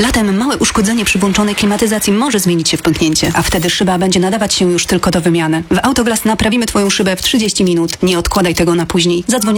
Latem małe uszkodzenie przy włączonej klimatyzacji może zmienić się w pęknięcie, a wtedy szyba będzie nadawać się już tylko do wymiany. W Autoglass naprawimy Twoją szybę w 30 minut. Nie odkładaj tego na później. Zadzwoń